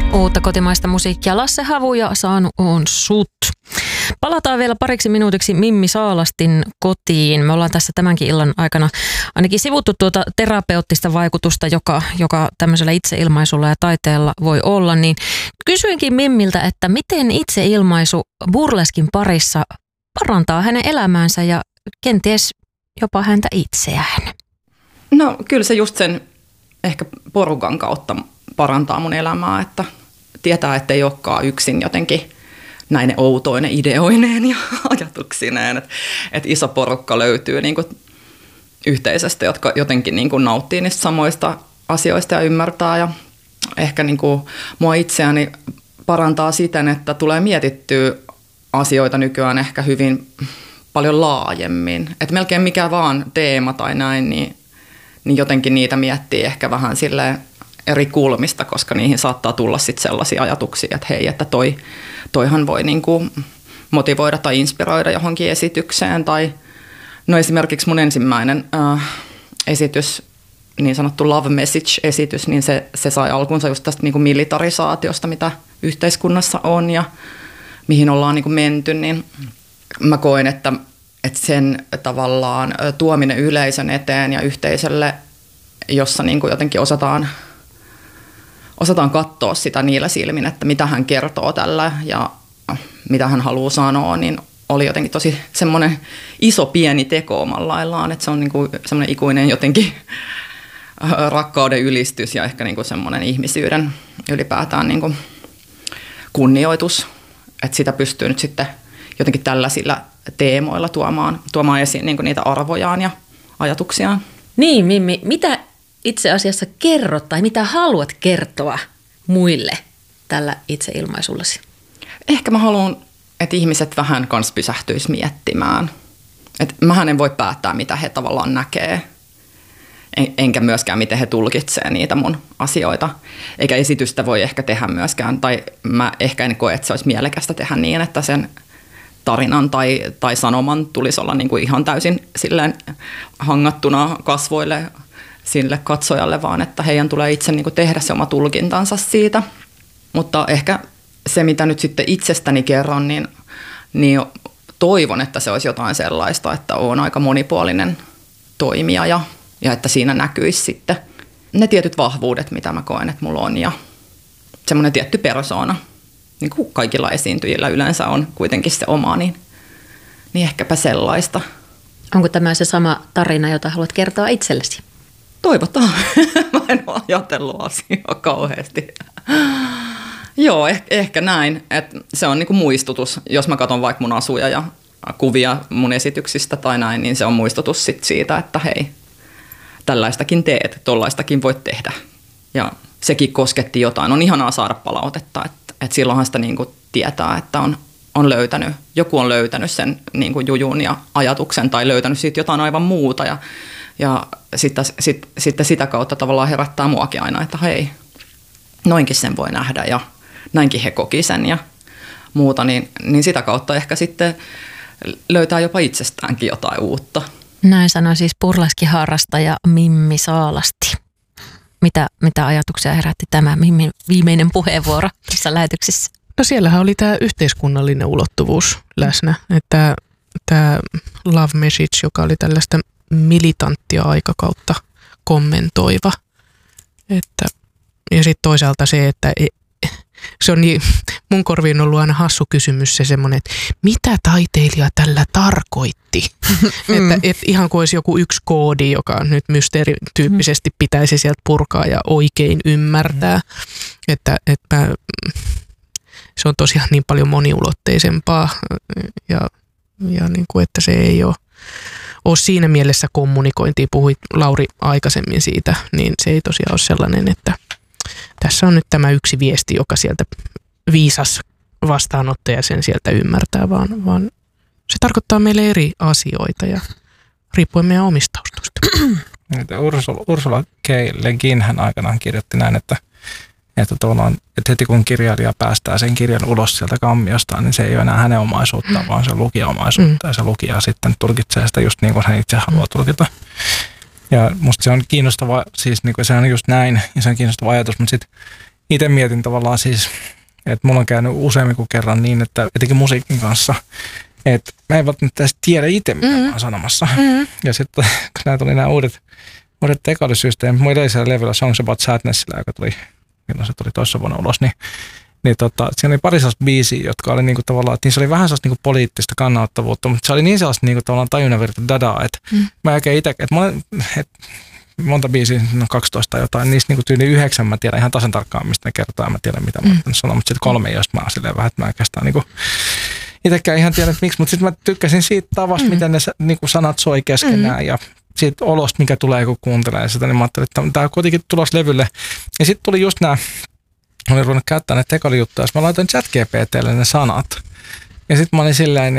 Uutta kotimaista musiikkia Lasse Havu ja Saanut on sut. Palataan vielä pariksi minuutiksi Mimmi Saalastin kotiin. Me ollaan tässä tämänkin illan aikana ainakin sivuttu tuota terapeuttista vaikutusta, joka tämmöisellä itseilmaisulla ja taiteella voi olla. Niin kysyinkin Mimmiltä, että miten itseilmaisu burleskin parissa parantaa hänen elämäänsä ja kenties jopa häntä itseään? No kyllä se just sen ehkä porukan kautta parantaa mun elämää, että tietää, että ei olekaan yksin jotenkin näin outoinen ideoineen ja ajatuksineen. Että iso porukka löytyy niin kuin yhteisöstä, jotka jotenkin niin kuin nauttii niistä samoista asioista ja ymmärtää. Ja ehkä niin kuin mua itseäni parantaa siten, että tulee mietittyä asioita nykyään ehkä hyvin paljon laajemmin. Että melkein mikä vaan teema tai näin, niin jotenkin niitä miettii ehkä vähän silleen eri kulmista, koska niihin saattaa tulla sitten sellaisia ajatuksia, että hei, että toihan voi niinku motivoida tai inspiroida johonkin esitykseen. Tai no esimerkiksi mun ensimmäinen esitys, niin sanottu Love Message-esitys, niin se sai alkunsa just tästä niinku militarisaatiosta, mitä yhteiskunnassa on ja mihin ollaan niinku menty, niin mä koen, että sen tavallaan tuominen yleisön eteen ja yhteisölle, jossa niinku jotenkin osataan katsoa sitä niillä silmin, että mitä hän kertoo tällä ja mitä hän haluaa sanoa, niin oli jotenkin tosi semmoinen iso pieni teko omalla laillaan, että se on niinku semmoinen ikuinen jotenkin rakkauden ylistys ja ehkä niinku semmoinen ihmisyyden ylipäätään niinku kunnioitus, että sitä pystyy nyt sitten jotenkin tällaisilla teemoilla tuomaan esiin niinku niitä arvojaan ja ajatuksiaan. Niin, Mimmi, mitä itse asiassa kerrot tai mitä haluat kertoa muille tällä itseilmaisullasi? Ehkä mä haluan, että ihmiset vähän kanssa pysähtyisi miettimään. Että mähän en voi päättää, mitä he tavallaan näkee. Enkä myöskään, miten he tulkitsee niitä mun asioita. Eikä esitystä voi ehkä tehdä myöskään. Tai mä ehkä en koe, että se olisi mielekästä tehdä niin, että sen tarinan tai sanoman tulisi olla niin kuin ihan täysin silleen hangattuna kasvoille sille katsojalle, vaan että heidän tulee itse niin kuin tehdä se oma tulkintansa siitä. Mutta ehkä se, mitä nyt sitten itsestäni kerron, niin toivon, että se olisi jotain sellaista, että olen aika monipuolinen toimija ja että siinä näkyisi sitten ne tietyt vahvuudet, mitä mä koen, että mulla on ja semmoinen tietty persoona, niin kuin kaikilla esiintyjillä yleensä on kuitenkin se oma, niin ehkäpä sellaista. Onko tämä se sama tarina, jota haluat kertoa itsellesi? Toivotaan. Mä en ole ajatellut asiaa kauheasti. Joo, ehkä näin. Että se on niinku muistutus. Jos mä katson vaikka mun asuja ja kuvia mun esityksistä tai näin, niin se on muistutus sit siitä, että hei, tällaistakin teet, tollaistakin voit tehdä. Ja sekin kosketti jotain. On ihanaa saada palautetta, että silloinhan sitä niinku tietää, että joku on löytänyt sen niinku jujun ja ajatuksen tai löytänyt siitä jotain aivan muuta ja sitten sitä kautta tavallaan herättää muakin aina, että hei, noinkin sen voi nähdä ja näinkin he koki sen ja muuta, niin sitä kautta ehkä sitten löytää jopa itsestäänkin jotain uutta. Näin sanoi siis burleskiharrastaja Mimmi Saalasti. Mitä ajatuksia herätti tämä Mimmin viimeinen puheenvuoro tässä lähetyksessä? No siellähän oli tämä yhteiskunnallinen ulottuvuus läsnä, että tämä Love Message, joka oli tällaista militanttia aikakautta kommentoiva. Ja sitten toisaalta se, että se on niin, mun korviin on ollut aina hassu kysymys se semmoinen, että mitä taiteilija tällä tarkoitti? Että ihan kuin olisi joku yksi koodi, joka nyt mysteerityyppisesti pitäisi sieltä purkaa ja oikein ymmärtää. Että se on tosiaan niin paljon moniulotteisempaa ja niin kuin, että se ei ole siinä mielessä kommunikointia. Puhuit Lauri aikaisemmin siitä, niin se ei tosiaan ole sellainen, että tässä on nyt tämä yksi viesti, joka sieltä viisas vastaanottaja sen sieltä ymmärtää, vaan se tarkoittaa meille eri asioita ja riippuen meidän omista taustoista. Ursula K. Le Guin hän aikanaan kirjoitti näin, että tavallaan, että heti kun kirjailija päästää sen kirjan ulos sieltä kammiostaan, niin se ei ole enää hänen omaisuuttaan, vaan se on lukijaomaisuutta ja se lukija sitten tulkitsee sitä just niin kuin hän itse haluaa tulkita. Ja musta se on kiinnostava, siis niin kuin se on just näin ja se on kiinnostava ajatus, mutta sitten itse mietin tavallaan siis, että mulla on käynyt useammin kuin kerran niin, että etenkin musiikin kanssa, että mä en välttämättä edes tiedä itse, mitä mä oon sanomassa. Ja sitten kun nämä tuli nämä uudet tekoälysysteemit, mun edellisellä levyllä Songs About Sadnessillä, joka tuli, milloin se tuli toissa vuonna ulos, niin siinä oli pari sellaista biisiä, jotka oli niinku tavallaan, että niissä oli vähän sellaista niinku poliittista kannauttavuutta, mutta se oli niin sellaista niinku tavallaan tajunnavirta dadaa, että mä oikein itse, että monta biisiä, 12 tai jotain, niistä niinku tyyli 9 mä tiedän ihan tasan tarkkaan, mistä ne kertoo, ja mä tiedän, mitä mä oon sanoa, mutta sitten 3, josta mä oon silleen vähän, että mä oikeastaan niinku itsekään ihan tiedä, että miksi, mutta sitten mä tykkäsin siitä tavasta, miten ne niinku sanat soi keskenään, ja siitä olosta, mikä tulee, kun kuuntelee sitä, niin mä ajattelin, että tämä on kuitenkin tulos levylle. Ja sitten tuli just nämä, mä olin ruvennut käyttää näitä tekoälyjuttuja, jos mä laitoin ChatGPT:lle ne sanat. Ja sitten mä olin silleen,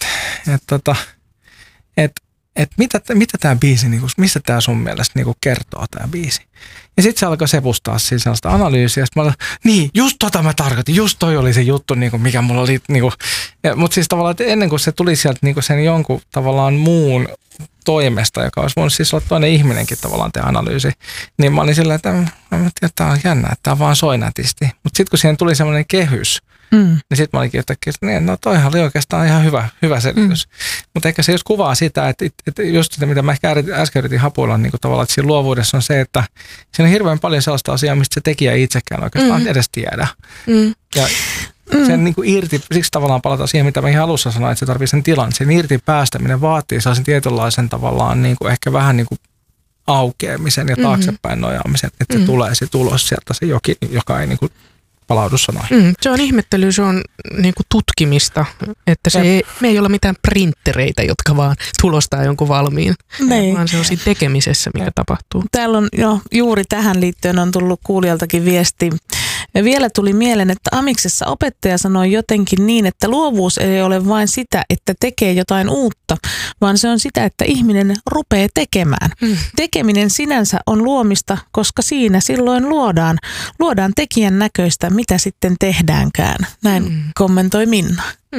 että mitä tämä biisi, niin mistä tämä sun mielestä niin kertoo tämä biisi. Ja sitten se alkoi sepustaa siinä sellaista analyysiä. Ja sitten mä olin, niin, just mä tarkoitin, just toi oli se juttu, niin kuin, mikä mulla oli. Niin mutta siis tavallaan, että ennen kuin se tuli sieltä niin sen jonkun tavallaan muun toimesta, joka olisi voinut siis olla toinen ihminenkin tavallaan tehdä analyysi, niin mä olin sillä, että tämä on jännä, että tämä vaan soi nätisti. Mutta sitten kun siihen tuli semmoinen kehys, niin sitten mä olinkin yhtäkkiä, että no toihan oli oikeastaan ihan hyvä selitys. Mutta ehkä se just kuvaa sitä, että just sitä, mitä mä ehkä äsken yritin hapuilla, niin tavallaan, että siinä luovuudessa on se, että siinä on hirveän paljon sellaista asiaa, mistä se tekijä itsekään oikeastaan edes tiedä. Ja sen niin kuin irti, siksi tavallaan palataan siihen, mitä mä ihan alussa sanoin, että se tarvitsee sen tilan. Sen irti päästäminen vaatii sellaisen tietynlaisen tavallaan niin kuin ehkä vähän niin kuin aukeamisen ja taaksepäin nojaamisen, että se tulee se tulos sieltä, se jokin, joka ei niin kuin palaudu sanoihin. Se on ihmettely, se on niin kuin tutkimista, että me ei olla mitään printtereitä, jotka vaan tulostaa jonkun valmiin, vaan se on siinä tekemisessä, mikä tapahtuu. Täällä on juuri tähän liittyen on tullut kuulijaltakin viesti. Ja vielä tuli mieleen, että Amiksessa opettaja sanoi jotenkin niin, että luovuus ei ole vain sitä, että tekee jotain uutta, vaan se on sitä, että ihminen rupeaa tekemään. Tekeminen sinänsä on luomista, koska siinä silloin luodaan tekijän näköistä, mitä sitten tehdäänkään. Näin kommentoi Minna.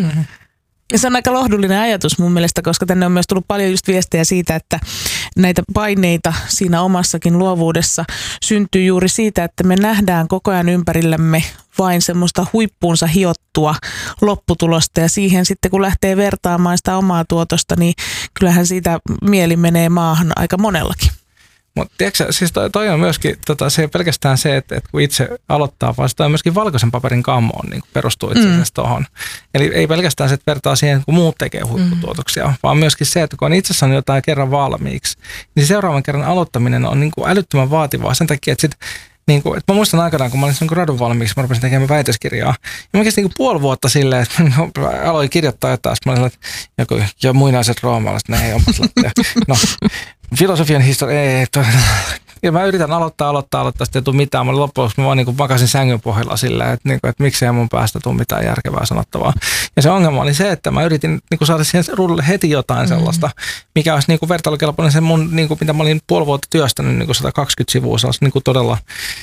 Ja se on aika lohdullinen ajatus mun mielestä, koska tänne on myös tullut paljon just viestejä siitä, että näitä paineita siinä omassakin luovuudessa syntyy juuri siitä, että me nähdään koko ajan ympärillämme vain semmoista huippuunsa hiottua lopputulosta ja siihen sitten kun lähtee vertaamaan sitä omaa tuotosta, niin kyllähän siitä mieli menee maahan aika monellakin. Mutta tiedätkö, siis toi on myöskin, se ei pelkästään se, että kun itse aloittaa, vaan toi on myöskin valkoisen paperin kammoon niin perustuu itse asiassa tuohon. Eli ei pelkästään se, että vertaa siihen, kun muut tekee huipputuotoksia, vaan myöskin se, että kun on itse saanut jotain kerran valmiiksi, niin seuraavan kerran aloittaminen on niin kuin älyttömän vaativaa sen takia, että sitten että mä muistan aikanaan, kun mä olin gradun valmiiksi, mä rupesin tekemään väitöskirjaa. Ja mä kestin puoli vuotta silleen, että aloin kirjoittaa jotain, mä olin, että ja muinaiset roomalaiset, ne ei ole. No, filosofian historia, ei. Ja mä yritän aloittaa, sitten ei tule mitään. Mä loppuksi mä vaan niin makasin sängyn pohjalla silleen, että miksei mun päästä tule mitään järkevää sanottavaa. Ja se ongelma oli se, että mä yritin saada siihen ruudulle heti jotain sellaista, mikä olisi vertailukelpoinen sen mun, mitä mä olin puoli vuotta työstänyt, 120 sivua sellaista todella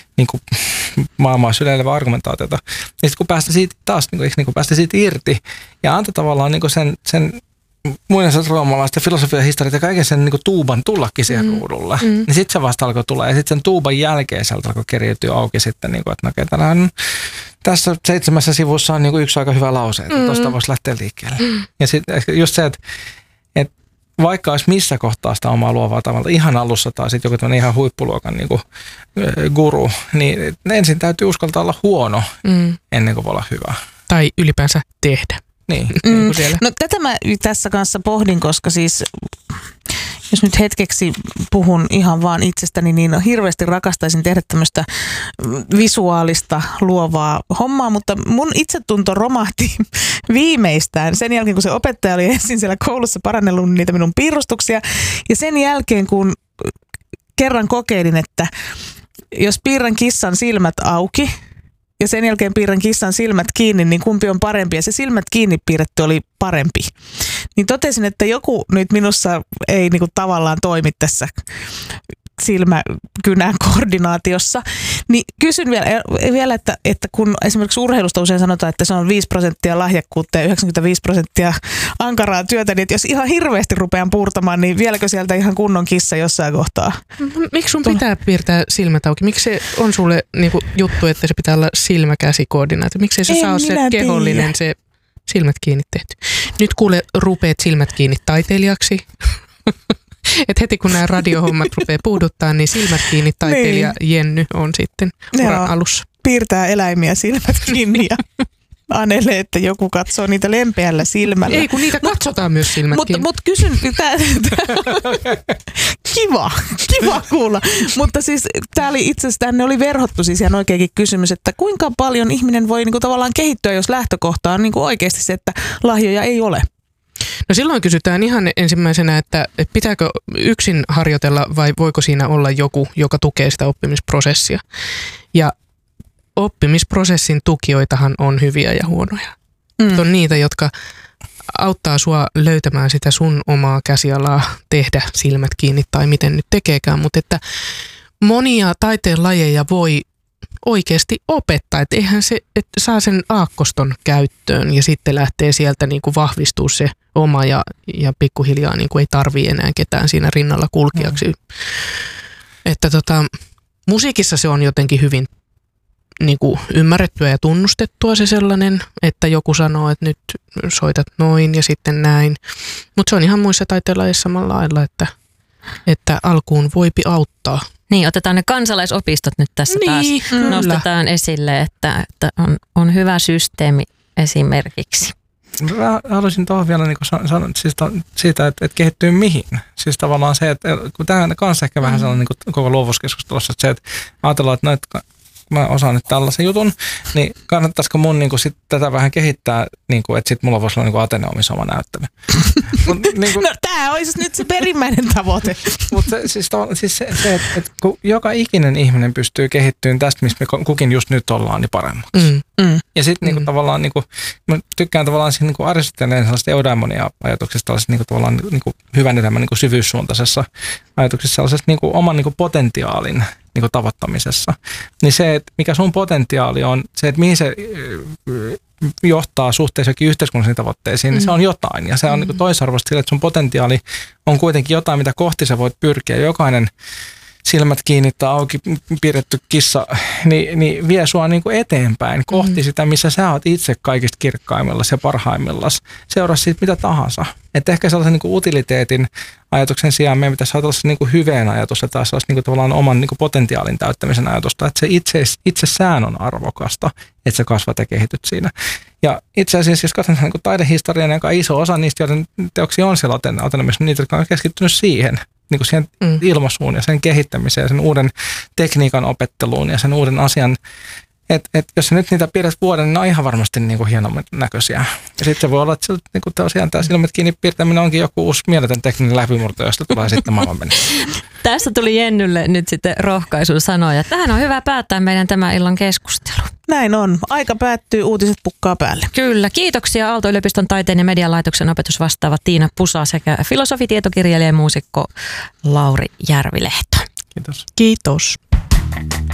maailmaa syleilevää argumentaatiota. Ja sitten kun päästä siitä taas, päästä siitä irti ja antoi tavallaan sen muinaiset roomalaiset ja filosofian historiat ja kaiken sen tuuban tullakin siihen ruudulle. Niin sitten se vasta alkoi tulla. Ja sitten sen tuuban jälkeen sieltä alkoi keriytyä auki sitten, että tässä 7 sivussa on yksi aika hyvä lause, että tuosta voisi lähteä liikkeelle. Ja sitten just se, että vaikka olisi missä kohtaa sitä omaa luovaa tavalla ihan alussa tai sitten joku tämmöinen ihan huippuluokan guru, niin ensin täytyy uskaltaa olla huono ennen kuin voi olla hyvä. Tai ylipäänsä tehdä. Niin. No tätä mä tässä kanssa pohdin, koska siis jos nyt hetkeksi puhun ihan vaan itsestäni, niin hirveästi rakastaisin tehdä tämmöistä visuaalista luovaa hommaa, mutta mun itsetunto romahti viimeistään sen jälkeen, kun se opettaja oli ensin siellä koulussa parannellut niitä minun piirustuksia ja sen jälkeen, kun kerran kokeilin, että jos piirrän kissan silmät auki ja sen jälkeen piirrän kissan silmät kiinni, niin kumpi on parempi? Ja se silmät kiinni piirretty oli parempi. Niin totesin, että joku nyt minussa ei tavallaan toimi tässä silmäkynän koordinaatiossa. Niin kysyn vielä että kun esimerkiksi urheilusta usein sanotaan, että se on 5% lahjakkuutta ja 95% ankaraa työtä, niin että jos ihan hirveästi rupean puurtamaan, niin vieläkö sieltä ihan kunnon kissa jossain kohtaa? Miksi sun pitää piirtää silmät auki? Miksi se on sulle niinku juttu, että se pitää olla silmäkäsikoordinaatio? Miksi se saa olla se kehollinen, se silmät kiinni tehty? Nyt kuule, rupeat silmät kiinni taiteilijaksi. Et heti kun nämä radiohommat rupeaa puuduttaa, niin silmät kiinni taiteilija Jenny on sitten uran alussa. Piirtää eläimiä silmät kiinni ja anelee, että joku katsoo niitä lempeällä silmällä. Ei, kun niitä katsotaan myös silmät kiinni. Mutta kysyn, kiva kuulla. Mutta siis tää oli itse asiassa, tänne oli verhottu siis ihan oikeakin kysymys, että kuinka paljon ihminen voi niinku tavallaan kehittyä, jos lähtökohta on niinku oikeasti se, että lahjoja ei ole. No silloin kysytään ihan ensimmäisenä, että pitääkö yksin harjoitella vai voiko siinä olla joku, joka tukee sitä oppimisprosessia. Ja oppimisprosessin tukijoitahan on hyviä ja huonoja. On niitä, jotka auttaa sua löytämään sitä sun omaa käsialaa, tehdä silmät kiinni tai miten nyt tekeekään, mutta että monia taiteen lajeja voi oikeasti opettaa, että eihän se, että saa sen aakkoston käyttöön ja sitten lähtee sieltä niin kuin vahvistuu se oma ja pikkuhiljaa niin kuin ei tarvii enää ketään siinä rinnalla kulkijaksi. Että musiikissa se on jotenkin hyvin niin kuin ymmärrettyä ja tunnustettua se sellainen, että joku sanoo, että nyt soitat noin ja sitten näin. Mutta se on ihan muissa taiteenlajeissa samalla lailla, että alkuun voipi auttaa. Niin, otetaan ne kansalaisopistot nyt tässä taas. Nostetaan esille, että on hyvä systeemi esimerkiksi. Mä haluaisin tuohon vielä niin sanoa siitä, että kehittyy mihin. Siis tavallaan se, että kun tämä on kanssa ehkä vähän sellainen niin koko luovuuskeskustelussa, että se, että ajatellaan, että mä osaan nyt tällaisen jutun, niin kannattaisiko mun niin kuin sit tätä vähän kehittää, niin kuin, että sit mulla voisi olla niin kuin Ateneumissa oma näyttämö. Niin kuin, no tää olisi nyt se perimmäinen tavoite. Mutta siis se että kun joka ikinen ihminen pystyy kehittymään tästä, missä me kukin just nyt ollaan, niin paremmaksi. Ja sitten niin tavallaan, niin kuin, mä tykkään tavallaan niin kuin Aristoteleen sellaista eudaimonia-ajatuksesta, tällaisesta niin tavallaan niin kuin hyvän elämän niin kuin syvyyssuuntaisessa ajatuksessa, sellaisesta niin kuin oman niin kuin potentiaalin niin kuin tavoittamisessa. Niin se, että mikä sun potentiaali on, se, että mihin se johtaa suhteessa jokin yhteiskunnallisiin tavoitteisiin, niin se on jotain. Ja se on niin toisarvoista sille, että sun potentiaali on kuitenkin jotain, mitä kohti sä voit pyrkiä. Jokainen silmät kiinni tai auki piirretty kissa, niin vie sua niin kuin eteenpäin kohti sitä, missä sä oot itse kaikista kirkkaimmillas ja parhaimmillas. Seuraa siitä mitä tahansa. Että ehkä sellaisen niin kuin utiliteetin ajatuksen sijaan meidän pitäisi olla niin kuin hyveen ajatusta tai sellaista niin kuin tavallaan oman niin kuin potentiaalin täyttämisen ajatusta, että se itsessään on arvokasta, että sä kasvat ja kehityt siinä. Ja itse asiassa, jos katsotaan niin kuin taidehistorian, joka iso osa niistä, joiden teoksia on siellä Ateneumissa, niitä, jotka on keskittynyt siihen, niin kuin siihen ilmaisuun ja sen kehittämiseen ja sen uuden tekniikan opetteluun ja sen uuden asian. Et jos sä nyt niitä piirrät vuoden, niin ne on ihan varmasti niin kuin hienon näköisiä. Ja sitten se voi olla, että niin kuin tosiaan tämä silmät kiinni piirtäminen onkin joku uusi mieletön tekninen läpimurto, josta tulee sitten maailmanmenestys. Tässä tuli Jennylle nyt sitten rohkaisun sanoja. Tähän on hyvä päättää meidän tämän illan keskustelu. Näin on. Aika päättyy, uutiset pukkaa päälle. Kyllä. Kiitoksia Aalto-yliopiston taiteen ja median laitoksen opetusvastaava Tiina Pusa sekä filosofi, tietokirjailija ja muusikko Lauri Järvilehto. Kiitos. Kiitos.